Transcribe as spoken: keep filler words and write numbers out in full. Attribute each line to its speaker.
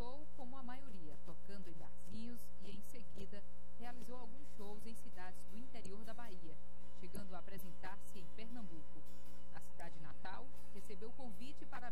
Speaker 1: começou como a maioria, tocando em barzinhos e, em seguida, realizou alguns shows em cidades do interior da Bahia, chegando a apresentar-se em Pernambuco. Na cidade natal, recebeu o convite para